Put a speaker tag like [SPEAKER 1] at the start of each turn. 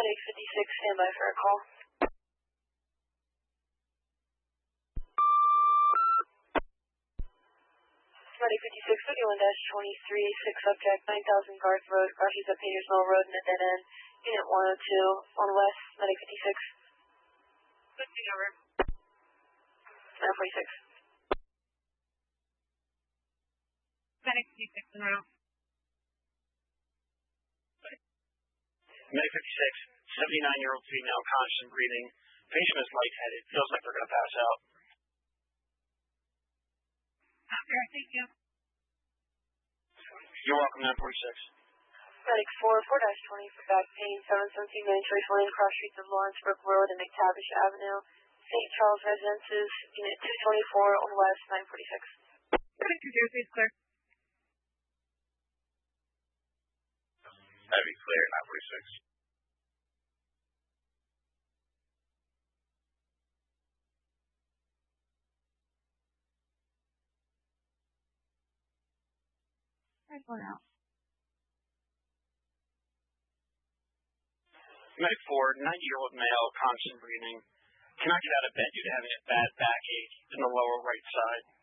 [SPEAKER 1] Medic 56, standby for a call. Medic 56, 51-23, 6 subject, 9000 Garth Road, crashes at Peters Mill Road and a dead end. Unit 102 on west, Medic 56.
[SPEAKER 2] Switching over.
[SPEAKER 1] 946.
[SPEAKER 2] Medic 56 en route.
[SPEAKER 3] Medic 56, 79-year-old female, conscious and breathing. Patient is lightheaded. Feels like they're going to pass out.
[SPEAKER 2] There, thank you.
[SPEAKER 3] You're welcome, 946.
[SPEAKER 1] Medic 4-20 for back pain, 717 Main Choice Lane, cross streets of Lawrenceburg Road and McTavish Avenue. St. Charles Residences, Unit 224 on west, 946.
[SPEAKER 2] Medic 2 please clear.
[SPEAKER 4] Heavy clear, 946.
[SPEAKER 2] There's one out.
[SPEAKER 3] Medic 4, 90-year-old male, conscious and breathing. Cannot get out of bed due to having a bad backache in the lower right side.